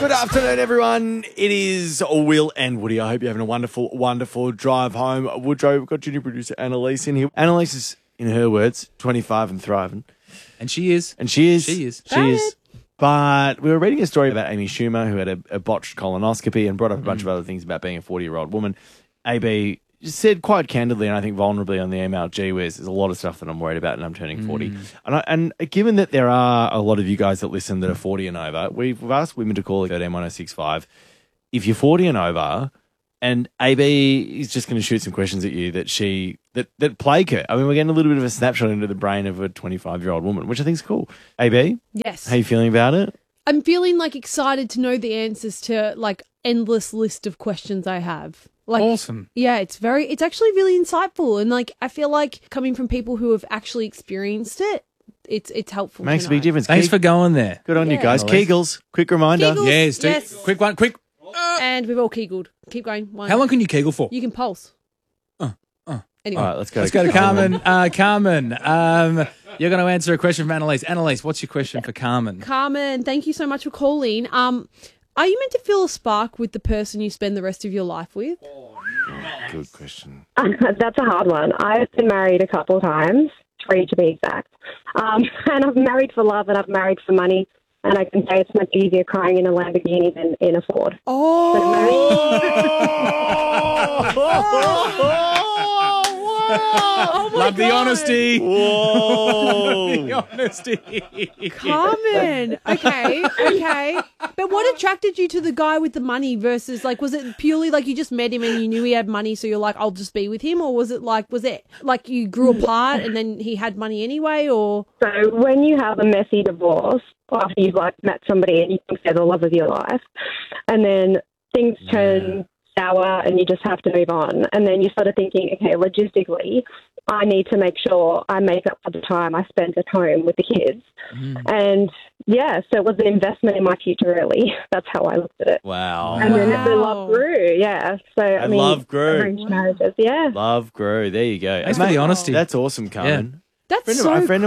Good afternoon, everyone. It is Will and Woody. I hope you're having a wonderful, wonderful drive home. Woodrow, we've got junior producer Annalise in here. Annalise is, in her words, 25 and thriving. And she is. She is. But we were reading a story about Amy Schumer, who had a botched colonoscopy and brought up a bunch of other things about being a 40-year-old woman. AB said quite candidly, and I think vulnerably on the email, gee whiz, there's a lot of stuff that I'm worried about and I'm turning 40. And given that there are a lot of you guys that listen that are 40 and over, we've asked women to call 131065. If you're 40 and over, and AB is just going to shoot some questions at you that plague her. I mean, we're getting a little bit of a snapshot into the brain of a 25-year-old woman, which I think is cool. AB? Yes. How you feeling about it? I'm feeling excited to know the answers to endless list of questions I have. Awesome. Yeah, it's actually really insightful. And I feel like coming from people who have actually experienced it, it's helpful. Makes a big difference. Thanks for going there. Good on you guys. Kegels, quick reminder. Kegels. Yes. Quick one, quick. And we've all Kegled. Keep going. How long can you Kegel for? You can pulse. Anyway. All right, let's go to Carmen. Carmen, you're going to answer a question from Annalise. Annalise, what's your question for Carmen? Carmen, thank you so much for calling. Are you meant to feel a spark with the person you spend the rest of your life with? Good question. That's a hard one. I've been married a couple of times, 3 to be exact. And I've married for love and I've married for money. And I can say it's much easier crying in a Lamborghini than in a Ford. Love the honesty. Whoa. The honesty. Carmen. Okay. But what attracted you to the guy with the money versus was it purely you just met him and you knew he had money so you're like, I'll just be with him? Or was it you grew apart and then he had money anyway? Or So when you have a messy divorce after you've met somebody and you think they're the love of your life, and then things turn sour and you just have to move on, and then you started thinking, okay, logistically, I need to make sure I make up for the time I spent at home with the kids. And so it was an investment in my future, really. That's how I looked at it. Wow. And then the love grew, So love grew. Arranged marriages, Love grew. There you go. Thanks for the honesty. That's awesome, Carmen. that's A friend of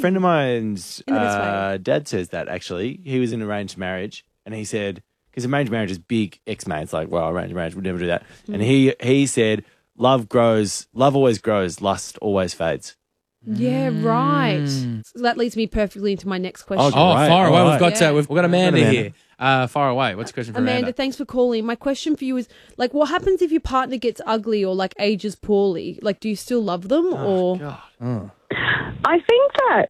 mine's In the best way. dad says that, actually. He was in arranged marriage, and he said, because arranged marriage is big ex-mates, arranged marriage, would never do that. And he said, love always grows, lust always fades. Yeah, right. So that leads me perfectly into my next question. Oh, right. far away. All We've got Amanda here. Far away. What's the question for Amanda, thanks for calling. My question for you is, what happens if your partner gets ugly or ages poorly? Do you still love them or? God. I think that,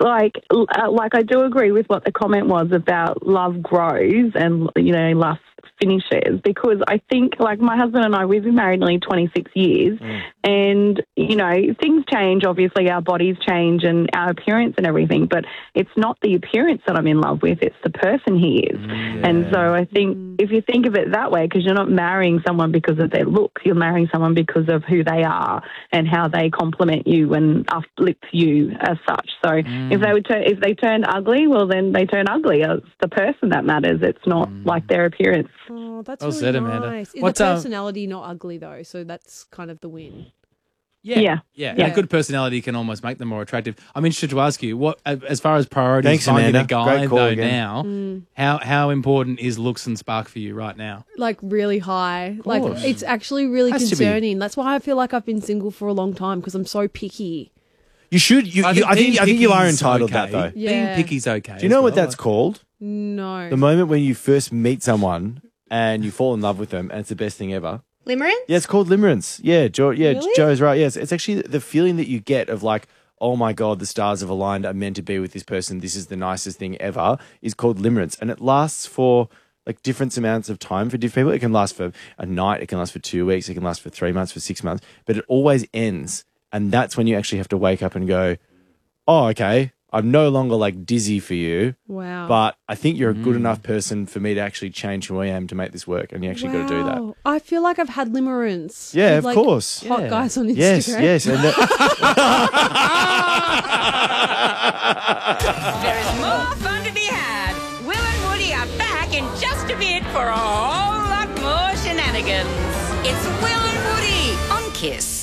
I do agree with what the comment was about love grows and, lust finishes, because I think, my husband and I, we've been married nearly 26 years and, things change. Obviously, our bodies change and our appearance and everything, but it's not the appearance that I'm in love with, it's the person he is. And so I think if you think of it that way, because you're not marrying someone because of their looks, you're marrying someone because of who they are and how they compliment you and uplift you as such. So if they turn ugly, well, then they turn ugly. It's the person that matters. It's not their appearance. Oh, that's Well really said, Amanda. nice. Is What's, the personality not ugly, though? So that's kind of the win. Yeah. A good personality can almost make them more attractive. I'm interested to ask you, what, as far as priorities, Thanks, finding Amanda. a guy Great call though again. now, how important is looks and spark for you right now? Really high. course. It's actually really Has to be. concerning. That's why I feel like I've been single for a long time, because I'm so picky. You should. I think you are entitled to that, though. Yeah. Being picky's okay. Do you know what that's called? No. The moment when you first meet someone and you fall in love with them, and it's the best thing ever. Limerence? Yeah, it's called limerence. Yeah, Really? Joe's right. Yes, it's actually the feeling that you get of oh my God, the stars have aligned. I'm meant to be with this person. This is the nicest thing ever. Is called limerence, and it lasts for different amounts of time for different people. It can last for a night. It can last for 2 weeks. It can last for 3 months, for 6 months. But it always ends, and that's when you actually have to wake up and go, oh, okay, I'm no longer dizzy for you. Wow. But I think you're a good enough person for me to actually change who I am to make this work, and you actually got to do that. Wow. I feel like I've had limerence. Yeah, with, of course. Hot guys on Instagram. Yes. And There is more fun to be had. Will and Woody are back in just a bit for a whole lot more shenanigans. It's Will and Woody on Kiss.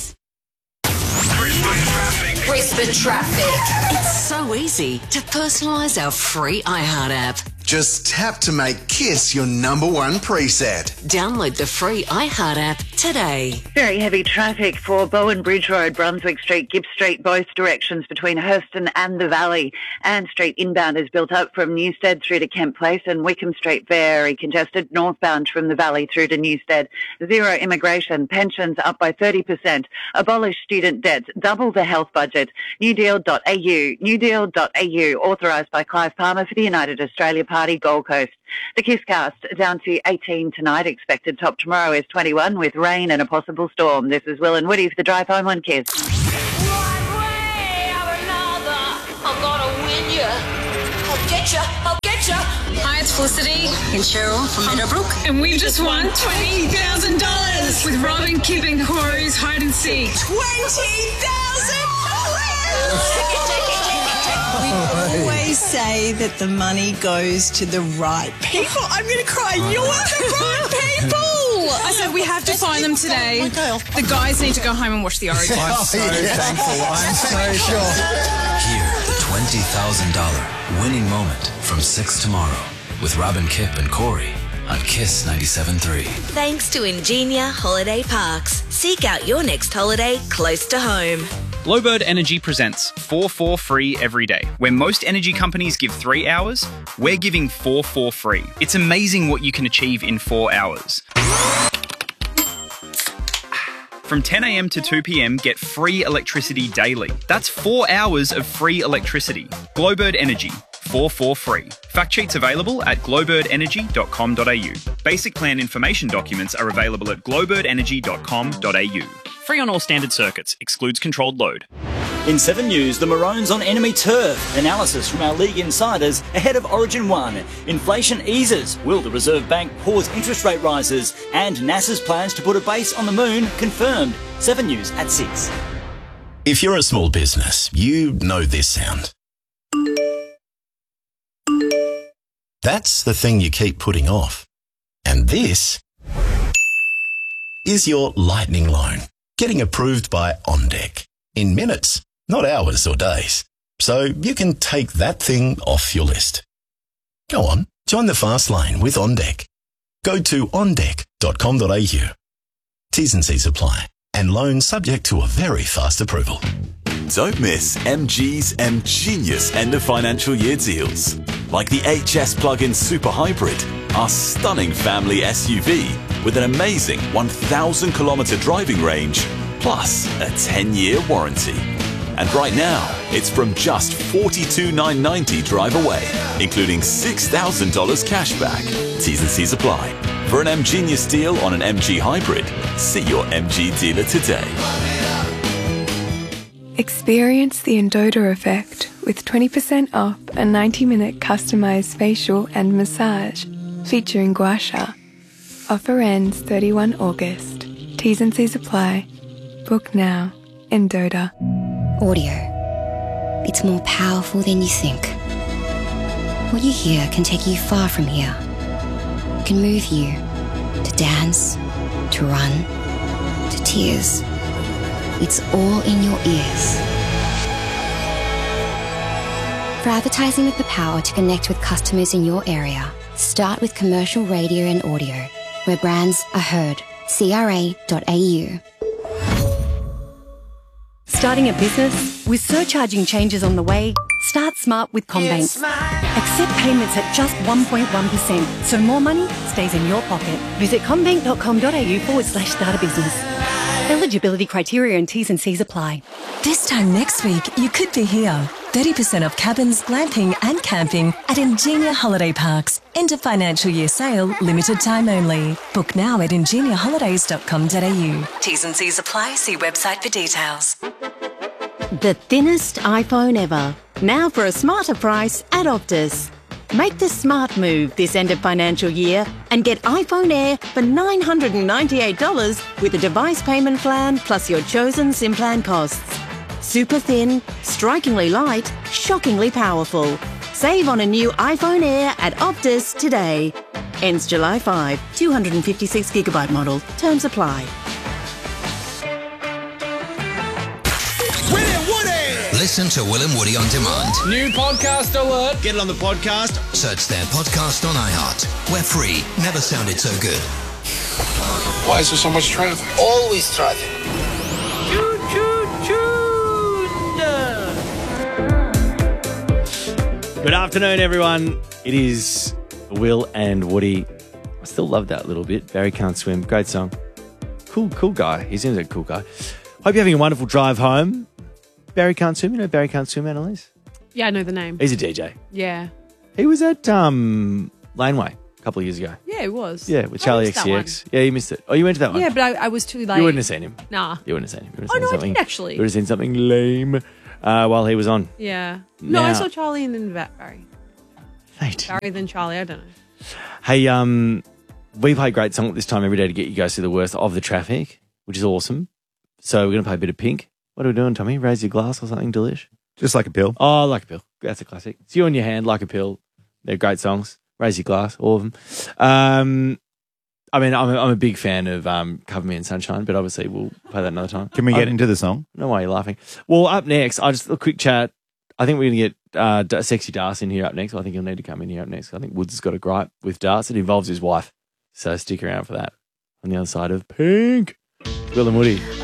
Brisbane Traffic. It's so easy to personalise our free iHeart app. Just tap to make Kiss your number one preset. Download the free iHeart app today. Very heavy traffic for Bowen Bridge Road, Brunswick Street, Gibbs Street, both directions between Hurston and the Valley. Ann Street inbound is built up from Newstead through to Kent Place, and Wickham Street very congested northbound from the Valley through to Newstead. Zero immigration, pensions up by 30%, abolish student debts, double the health budget. newdeal.au, authorised by Clive Palmer for the United Australia Party, Gold Coast. The Kisscast down to 18 tonight, expected top tomorrow is 21 with rain and a possible storm. This is Will and Woody for the Drive Home on Kiss. One way or another, I'm gonna win ya. I'll get ya, I'll get ya. Hi, it's Felicity and Cheryl from Meadowbrook. And we've just won $20,000 with Robin, Kip and Corey's Hide and Seek. We always say that the money goes to the right people. I'm going to cry. You are the right people. I said we have to find them today. The guys need to go home and watch the Origin. I'm so thankful. I'm so sure. Hear the $20,000 winning moment from 6 tomorrow with Robin, Kip and Corey on Kiss 97.3. Thanks to Ingenia Holiday Parks. Seek out your next holiday close to home. Glowbird Energy presents 4 for free every day. Where most energy companies give 3 hours, we're giving 4 for free. It's amazing what you can achieve in 4 hours. From 10 a.m. to 2 p.m, get free electricity daily. That's 4 hours of free electricity. Glowbird Energy, 4 for free. Fact sheets available at glowbirdenergy.com.au. Basic plan information documents are available at glowbirdenergy.com.au. Free on all standard circuits. Excludes controlled load. In 7 News, the Maroons on enemy turf. Analysis from our league insiders ahead of Origin 1. Inflation eases. Will the Reserve Bank pause interest rate rises? And NASA's plans to put a base on the moon confirmed. 7 News at 6. If you're a small business, you know this sound. That's the thing you keep putting off. And this is your lightning loan, getting approved by OnDeck in minutes, not hours or days. So you can take that thing off your list. Go on, join the fast lane with OnDeck. Go to ondeck.com.au. T's and C's apply, and loan subject to a very fast approval. Don't miss MG's M-Genius end of financial year deals. Like the HS Plug-in Super Hybrid, our stunning family SUV with an amazing 1,000-kilometre driving range, plus a 10-year warranty. And right now, it's from just $42,990 drive away, including $6,000 cash back. T's and C's apply. For an M-Genius deal on an MG Hybrid, see your MG dealer today. Experience the Endota effect with 20% off a 90-minute customised facial and massage featuring gua sha. Offer ends 31 August. T's and C's apply. Book now. Endota. Audio. It's more powerful than you think. What you hear can take you far from here. It can move you to dance, to run, to tears. It's all in your ears. For advertising with the power to connect with customers in your area, start with commercial radio and audio, where brands are heard. CRA.au. Starting a business? With surcharging changes on the way, start smart with CommBank. Accept payments at just 1.1%, so more money stays in your pocket. Visit commbank.com.au/start a business. Eligibility criteria and T's and C's apply. This time next week, you could be here. 30% off cabins, glamping and camping at Ingenia Holiday Parks. End of financial year sale, limited time only. Book now at ingeniaholidays.com.au. T's and C's apply. See website for details. The thinnest iPhone ever. Now for a smarter price at Optus. Make the smart move this end of financial year and get iPhone Air for $998 with a device payment plan plus your chosen SIM plan costs. Super thin, strikingly light, shockingly powerful. Save on a new iPhone Air at Optus today. Ends July 5, 256GB model. Terms apply. Listen to Will and Woody on demand. New podcast alert. Get it on the podcast. Search their podcast on iHeart. We're free. Never sounded so good. Why is there so much traffic? Always traffic. Good afternoon, everyone. It is Will and Woody. I still love that little bit. Barry Can't Swim. Great song. Cool guy. He seems like a cool guy. Hope you're having a wonderful drive home. Barry Can't Swim. You know Barry Can't Swim, Annalise? Yeah, I know the name. He's a DJ. Yeah. He was at Laneway a couple of years ago. Yeah, it was. Yeah, with Charlie XCX. Yeah, you missed it. Oh, you went to that one? Yeah, but I was too late. You wouldn't have seen him. Nah. You wouldn't have seen him. You would have Oh, seen no, I something, did actually. You would have seen something lame while he was on. Yeah. No, I Now- saw Charlie and then Barry. Mate. Barry, then Charlie. I don't know. Hey, we play a great song at this time every day to get you guys through the worst of the traffic, which is awesome. So we're going to play a bit of Pink. What are we doing, Tommy? Raise your glass or something delish? Just Like a Pill. Oh, Like a Pill. That's a classic. It's You in Your Hand, Like a Pill. They're great songs. Raise your glass, all of them. I mean, I'm a big fan of Cover Me in Sunshine, but obviously we'll play that another time. Can we get into the song? No, why are you laughing? Well, up next, a quick chat. I think we're going to get Sexy Darts in here up next. I think he'll need to come in here up next. I think Woods has got a gripe with Darts. It involves his wife. So stick around for that. On the other side of Pink, Will and Woody.